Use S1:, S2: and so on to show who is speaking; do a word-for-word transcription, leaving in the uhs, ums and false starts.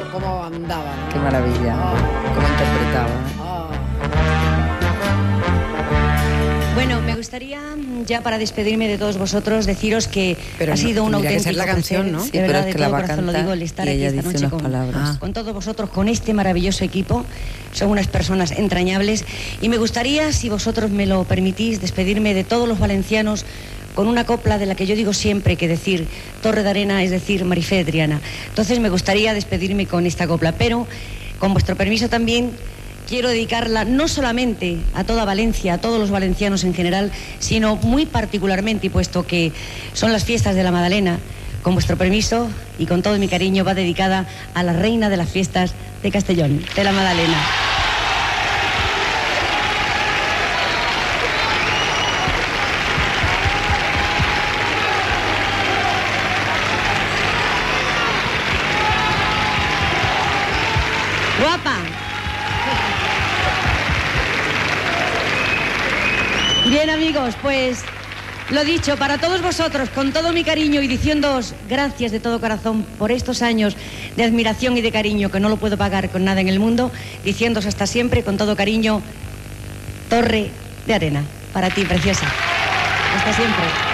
S1: cómo andaba, ¿no?
S2: Qué maravilla, oh. Cómo interpretaba. Oh.
S3: Bueno, me gustaría, ya para despedirme de todos vosotros, deciros que
S1: pero
S3: ha sido
S1: no,
S3: un auténtico
S1: que ser la canción, ¿no?
S3: placer,
S2: Sí,
S3: de
S2: pero
S3: verdad,
S2: es que
S3: de todo
S2: la va
S3: corazón lo digo, el estar
S2: y
S3: aquí
S2: ella
S3: esta
S2: dice
S3: noche
S2: unas
S3: con,
S2: palabras.
S3: con todos vosotros, con este maravilloso equipo. Son unas personas entrañables y me gustaría, si vosotros me lo permitís, despedirme de todos los valencianos con una copla de la que yo digo siempre que decir Torre de Arena es decir Marifé de Triana. Entonces me gustaría despedirme con esta copla, pero con vuestro permiso también quiero dedicarla no solamente a toda Valencia, a todos los valencianos en general, sino muy particularmente, y puesto que son las fiestas de la Madalena, con vuestro permiso y con todo mi cariño va dedicada a la reina de las fiestas de Castellón, de la Madalena. Guapa. Bien, amigos, pues lo dicho, para todos vosotros, con todo mi cariño y diciéndoos gracias de todo corazón por estos años de admiración y de cariño que no lo puedo pagar con nada en el mundo, diciéndoos hasta siempre, con todo cariño, Torre de Arena. Para ti, preciosa. Hasta siempre.